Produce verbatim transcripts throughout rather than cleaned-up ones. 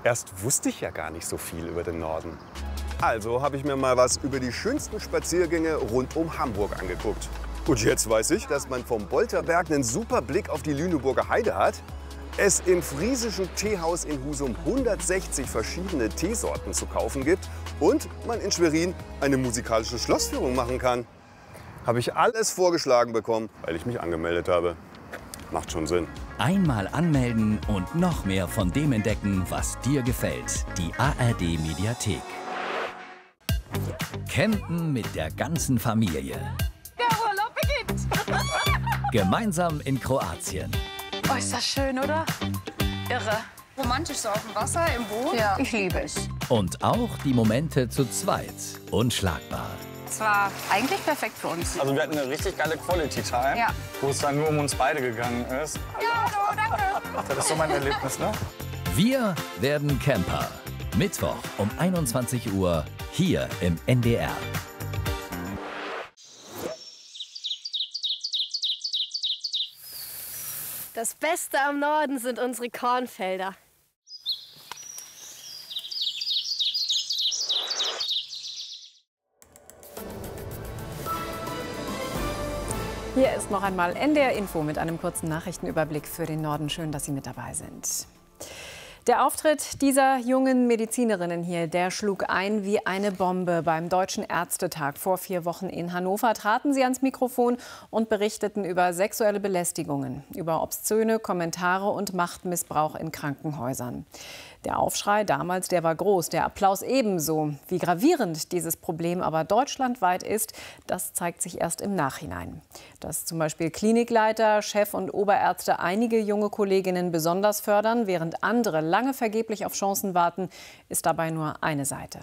Erst wusste ich ja gar nicht so viel über den Norden. Also habe ich mir mal was über die schönsten Spaziergänge rund um Hamburg angeguckt. Und jetzt weiß ich, dass man vom Bolterberg einen super Blick auf die Lüneburger Heide hat, es im friesischen Teehaus in Husum hundertsechzig verschiedene Teesorten zu kaufen gibt und man in Schwerin eine musikalische Schlossführung machen kann. Habe ich alles vorgeschlagen bekommen, weil ich mich angemeldet habe. Macht schon Sinn. Einmal anmelden und noch mehr von dem entdecken, was dir gefällt. Die A R D Mediathek. Campen mit der ganzen Familie. Der Urlaub beginnt. Gemeinsam in Kroatien. Oh, ist das schön, oder? Irre. Romantisch so auf dem Wasser, im Boot. Ja, ich liebe es. Und auch die Momente zu zweit. Unschlagbar. Es war eigentlich perfekt für uns. Also wir hatten eine richtig geile Quality Time, ja. Wo es dann nur um uns beide gegangen ist. Ja, hallo, danke. Das ist so mein Erlebnis, ne? Wir werden Camper. Mittwoch um einundzwanzig Uhr hier im N D R. Das Beste am Norden sind unsere Kornfelder. Hier ist noch einmal N D R Info mit einem kurzen Nachrichtenüberblick für den Norden. Schön, dass Sie mit dabei sind. Der Auftritt dieser jungen Medizinerinnen hier, der schlug ein wie eine Bombe. Beim Deutschen Ärztetag vor vier Wochen in Hannover traten sie ans Mikrofon und berichteten über sexuelle Belästigungen, über obszöne Kommentare und Machtmissbrauch in Krankenhäusern. Der Aufschrei damals, der war groß, der Applaus ebenso. Wie gravierend dieses Problem aber deutschlandweit ist, das zeigt sich erst im Nachhinein. Dass zum Beispiel Klinikleiter, Chef und Oberärzte einige junge Kolleginnen besonders fördern, während andere lange vergeblich auf Chancen warten, ist dabei nur eine Seite.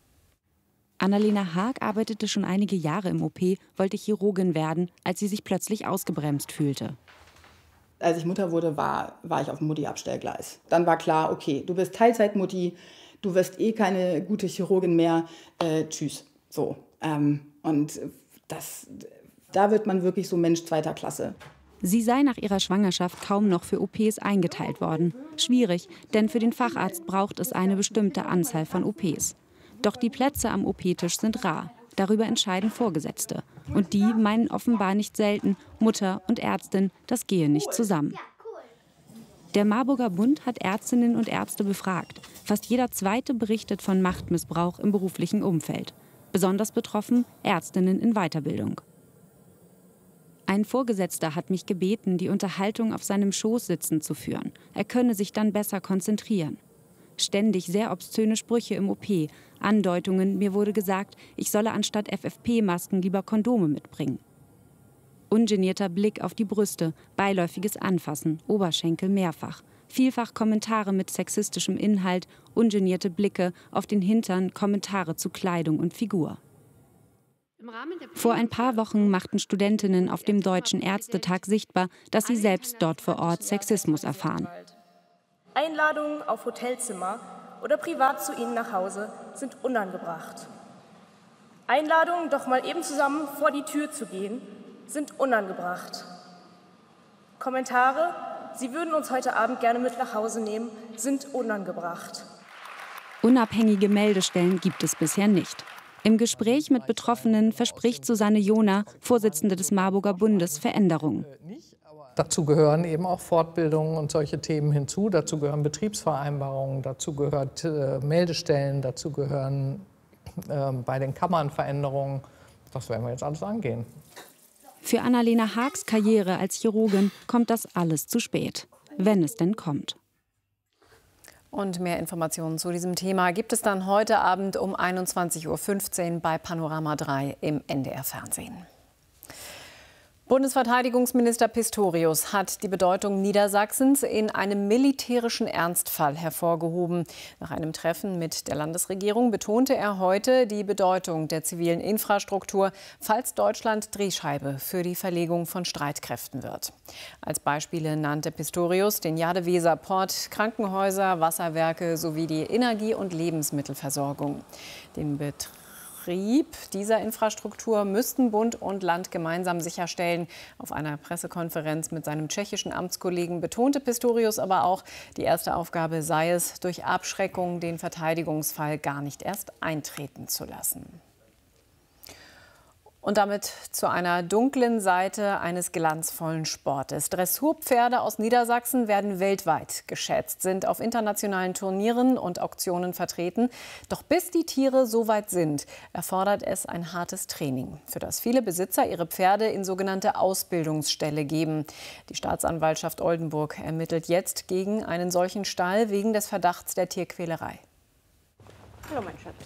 Annalena Haag arbeitete schon einige Jahre im O P, wollte Chirurgin werden, als sie sich plötzlich ausgebremst fühlte. Als ich Mutter wurde, war, war ich auf dem Mutti-Abstellgleis. Dann war klar, okay, du bist Teilzeitmutti, du wirst eh keine gute Chirurgin mehr, äh, tschüss. So, ähm, und das, da wird man wirklich so Mensch zweiter Klasse. Sie sei nach ihrer Schwangerschaft kaum noch für O Ps eingeteilt worden. Schwierig, denn für den Facharzt braucht es eine bestimmte Anzahl von O Ps. Doch die Plätze am O P-Tisch sind rar. Darüber entscheiden Vorgesetzte. Und die meinen offenbar nicht selten, Mutter und Ärztin, das gehe nicht zusammen. Der Marburger Bund hat Ärztinnen und Ärzte befragt. Fast jeder Zweite berichtet von Machtmissbrauch im beruflichen Umfeld. Besonders betroffen Ärztinnen in Weiterbildung. Ein Vorgesetzter hat mich gebeten, die Unterhaltung auf seinem Schoß sitzend zu führen. Er könne sich dann besser konzentrieren. Ständig sehr obszöne Sprüche im O P, Andeutungen, mir wurde gesagt, ich solle anstatt F F P-Masken lieber Kondome mitbringen. Ungenierter Blick auf die Brüste, beiläufiges Anfassen, Oberschenkel mehrfach. Vielfach Kommentare mit sexistischem Inhalt, ungenierte Blicke auf den Hintern, Kommentare zu Kleidung und Figur. Vor ein paar Wochen machten Studentinnen auf dem Deutschen Ärztetag sichtbar, dass sie selbst dort vor Ort Sexismus erfahren. Einladungen auf Hotelzimmer oder privat zu Ihnen nach Hause sind unangebracht. Einladungen, doch mal eben zusammen vor die Tür zu gehen, sind unangebracht. Kommentare, Sie würden uns heute Abend gerne mit nach Hause nehmen, sind unangebracht. Unabhängige Meldestellen gibt es bisher nicht. Im Gespräch mit Betroffenen verspricht Susanne Johner, Vorsitzende des Marburger Bundes, Veränderungen. Dazu gehören eben auch Fortbildungen und solche Themen hinzu. Dazu gehören Betriebsvereinbarungen, dazu gehört äh, Meldestellen, dazu gehören äh, bei den Kammern Veränderungen. Das werden wir jetzt alles angehen. Für Annalena Haags Karriere als Chirurgin kommt das alles zu spät, wenn es denn kommt. Und mehr Informationen zu diesem Thema gibt es dann heute Abend um einundzwanzig Uhr fünfzehn bei Panorama drei im N D R Fernsehen. Bundesverteidigungsminister Pistorius hat die Bedeutung Niedersachsens in einem militärischen Ernstfall hervorgehoben. Nach einem Treffen mit der Landesregierung betonte er heute die Bedeutung der zivilen Infrastruktur, falls Deutschland Drehscheibe für die Verlegung von Streitkräften wird. Als Beispiele nannte Pistorius den Jade-Weser-Port, Krankenhäuser, Wasserwerke sowie die Energie- und Lebensmittelversorgung. Den Betrieb Betrieb dieser Infrastruktur müssten Bund und Land gemeinsam sicherstellen. Auf einer Pressekonferenz mit seinem tschechischen Amtskollegen betonte Pistorius aber auch, die erste Aufgabe sei es, durch Abschreckung den Verteidigungsfall gar nicht erst eintreten zu lassen. Und damit zu einer dunklen Seite eines glanzvollen Sportes. Dressurpferde aus Niedersachsen werden weltweit geschätzt, sind auf internationalen Turnieren und Auktionen vertreten. Doch bis die Tiere so weit sind, erfordert es ein hartes Training, für das viele Besitzer ihre Pferde in sogenannte Ausbildungsställe geben. Die Staatsanwaltschaft Oldenburg ermittelt jetzt gegen einen solchen Stall wegen des Verdachts der Tierquälerei. Hallo, mein Schatz.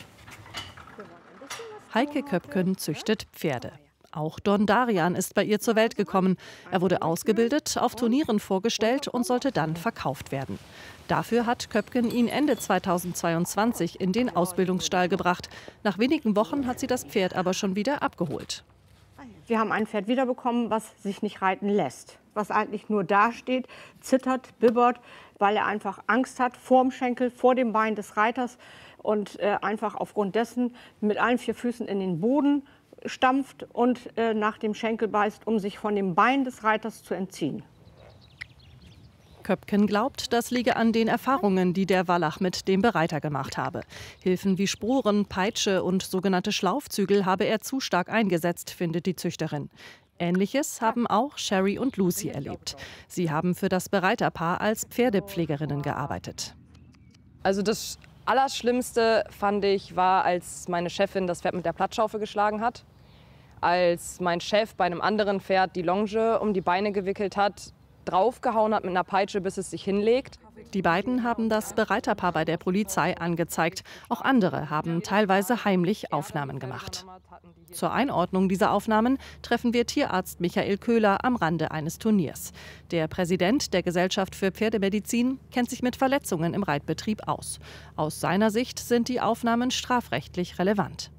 Heike Köpken züchtet Pferde. Auch Don Darian ist bei ihr zur Welt gekommen. Er wurde ausgebildet, auf Turnieren vorgestellt und sollte dann verkauft werden. Dafür hat Köpken ihn Ende zweitausendzweiundzwanzig in den Ausbildungsstall gebracht. Nach wenigen Wochen hat sie das Pferd aber schon wieder abgeholt. Wir haben ein Pferd wiederbekommen, was sich nicht reiten lässt. Was eigentlich nur dasteht, zittert, bibbert, weil er einfach Angst hat vor dem Schenkel, vor dem Bein des Reiters. Und äh, einfach aufgrund dessen mit allen vier Füßen in den Boden stampft und äh, nach dem Schenkel beißt, um sich von dem Bein des Reiters zu entziehen. Köpken glaubt, das liege an den Erfahrungen, die der Wallach mit dem Bereiter gemacht habe. Hilfen wie Sporen, Peitsche und sogenannte Schlaufzügel habe er zu stark eingesetzt, findet die Züchterin. Ähnliches haben auch Sherry und Lucy erlebt. Sie haben für das Bereiterpaar als Pferdepflegerinnen gearbeitet. Also das Allerschlimmste fand ich, war, als meine Chefin das Pferd mit der Plattschaufel geschlagen hat. Als mein Chef bei einem anderen Pferd die Longe um die Beine gewickelt hat, draufgehauen hat mit einer Peitsche, bis es sich hinlegt. Die beiden haben das Bereiterpaar bei der Polizei angezeigt. Auch andere haben teilweise heimlich Aufnahmen gemacht. Zur Einordnung dieser Aufnahmen treffen wir Tierarzt Michael Köhler am Rande eines Turniers. Der Präsident der Gesellschaft für Pferdemedizin kennt sich mit Verletzungen im Reitbetrieb aus. Aus seiner Sicht sind die Aufnahmen strafrechtlich relevant.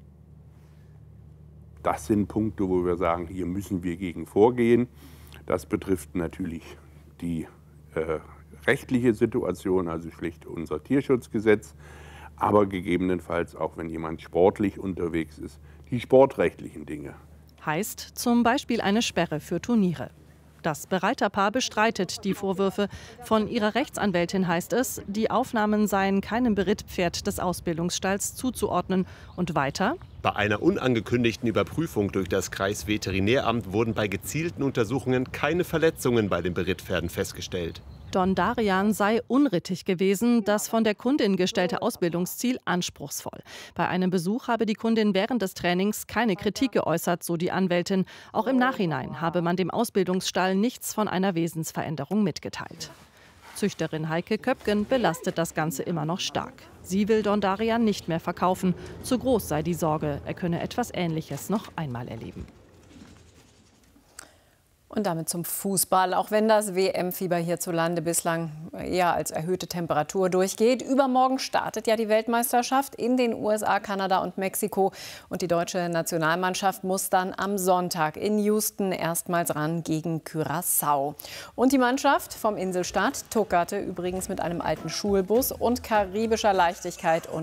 Das sind Punkte, wo wir sagen, hier müssen wir gegen vorgehen. Das betrifft natürlich die äh, rechtliche Situation, also schlicht unser Tierschutzgesetz, aber gegebenenfalls auch, wenn jemand sportlich unterwegs ist, die sportrechtlichen Dinge. Heißt zum Beispiel eine Sperre für Turniere. Das Bereiterpaar bestreitet die Vorwürfe. Von ihrer Rechtsanwältin heißt es, die Aufnahmen seien keinem Berittpferd des Ausbildungsstalls zuzuordnen. Und weiter: Bei einer unangekündigten Überprüfung durch das Kreisveterinäramt wurden bei gezielten Untersuchungen keine Verletzungen bei den Berittpferden festgestellt. Don Darian sei unrittig gewesen, das von der Kundin gestellte Ausbildungsziel anspruchsvoll. Bei einem Besuch habe die Kundin während des Trainings keine Kritik geäußert, so die Anwältin. Auch im Nachhinein habe man dem Ausbildungsstall nichts von einer Wesensveränderung mitgeteilt. Züchterin Heike Köpken belastet das Ganze immer noch stark. Sie will Don Darian nicht mehr verkaufen. Zu groß sei die Sorge, er könne etwas Ähnliches noch einmal erleben. Und damit zum Fußball. Auch wenn das W M-Fieber hierzulande bislang eher als erhöhte Temperatur durchgeht. Übermorgen startet ja die Weltmeisterschaft in den U S A, Kanada und Mexiko. Und die deutsche Nationalmannschaft muss dann am Sonntag in Houston erstmals ran gegen Curaçao. Und die Mannschaft vom Inselstaat tuckerte übrigens mit einem alten Schulbus und karibischer Leichtigkeit und